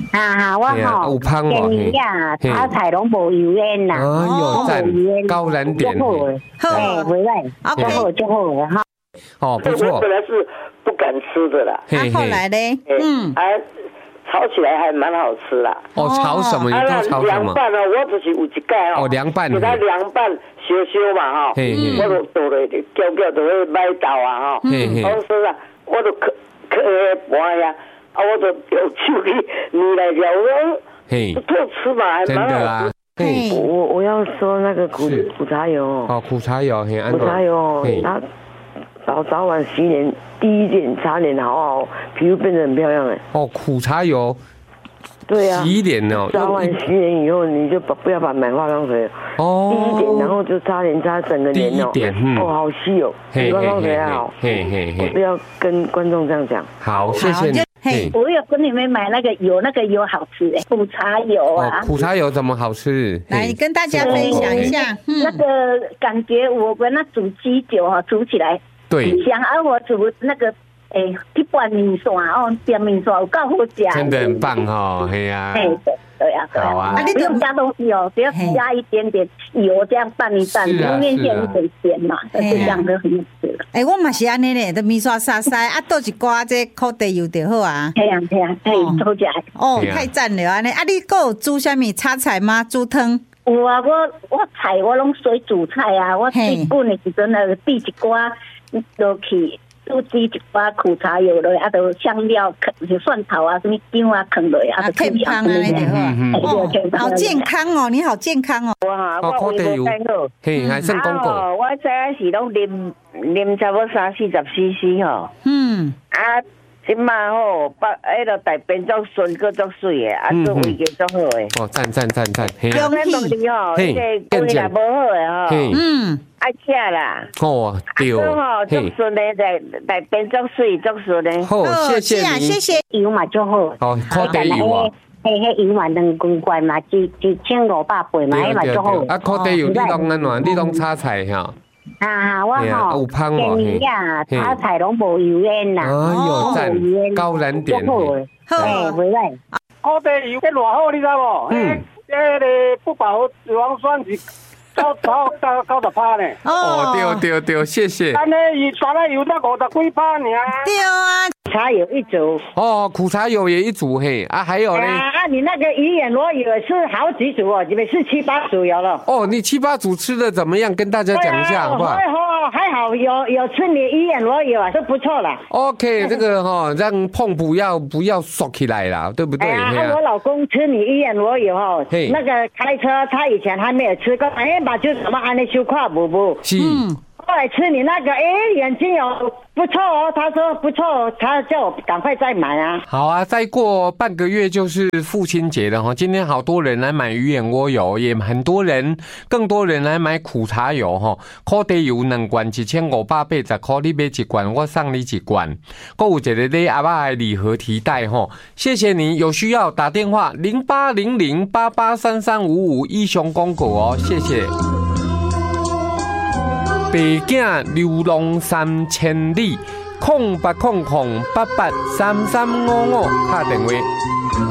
我吼有香哦， 建议啊，炒菜拢无油烟啦， 哎呦，赞，高燃点， 好，袂歹，OK，就好了哈。 哦，不错。 我本来是不敢吃的啦， 后来呢？ 炒起来还蛮好吃啦。 哦，炒什么？你都炒什么？ 凉拌哦，我就是有一届哦。 哦，凉拌。 给它凉拌烧烧嘛，哈。我就做了叫就会买豆啊，哈。我说啊，我就刻盘呀，我就用手去捏来调，不错吃嘛，还蛮好吃。我要说那个苦茶油哦，苦茶油， 苦茶油，它早晚洗脸，第一件擦脸好，皮肤变得很漂亮哎。 哦，苦茶油， 对啊， 洗脸哦。 早晚洗脸以后，你就不要买化妆水哦，第一点，然后就擦脸擦整个脸哦。 第一点， 好细哦，比化妆水还好。我是要跟观众这样讲。 好，谢谢你。 我有跟你们买那个油好吃哎，苦茶油啊。 苦茶油怎么好吃？ 来跟大家分享一下。 那个感觉我们那煮鸡酒哈，煮起来很香。我煮那个一拌面线点面线有够好吃。 真的很棒哦，嘿呀。 对啊， 好啊。 不用加东西哦，只要加一点点油，这样拌一拌，因为面线很咸嘛，这样就很好吃了。 我嘛是安尼咧，都面线沙沙，倒一挂这烤地油就好啊。 对啊，好吃。 哦，太赞了安尼。你还有煮什么炒菜吗？煮汤？ 有啊，我菜我拢水煮菜啊，我最近的时阵呢，滴一寡落去。都煮一把苦茶油落，就香料就蒜头啊，什么姜啊，放落就健康啊，好健康哦，你好健康哦。 我胃无太好， 还算讲过。 我早是拢啉差不多30cc 吼。今嘛吼，迄个大便足顺，佫足水的，佫胃个足好诶。 哦，赞！ 恭喜吼，这个胃也无好诶吼。爱吃啦。 哦，对。 吼，足顺的，大便足水，足顺的。 好，谢谢你。 谢谢。 油嘛足好。 哦，烤地油啊。 迄油嘛2公罐嘛，1500八嘛，迄嘛足好。 烤地油你拢安怎？你拢炒菜哈？ 我吼建议啊，炒菜拢无油烟啦， 哎呦，赞，高燃点， 袂歹。 烤地油这偌好，你知无？这个不饱和脂肪酸是90%呢。 哦，对，谢谢。 但呢，沙拉油才50几%呢。 对啊。 茶油一组苦茶油也一组还有呢？ 你那个鱼眼螺也是好几组哦，你们是7、8组有了。 你7、8组吃的怎么样？跟大家讲一下好不好？ 还好有吃你鱼眼螺有是不错啦。 OK， 这个让碰不要缩起来啦，对不对？ 我老公吃你鱼眼螺有那个开车他以前还没有吃过，把就什么安尼修胯不是。 后来吃你那个，眼睛有不错哦，他说不错，他叫我赶快再买啊。 好啊，再过半个月就是父亲节了哈，今天好多人来买鱼眼窝油，也更多人来买苦茶油哈，烤地油2罐1580块，你买1罐，我送你1罐，还有一个礼阿爸的礼盒提袋哈，谢谢你，有需要打电话0800883355以上广告哦，谢谢。白囝流浪3000里，0800883355，打电话。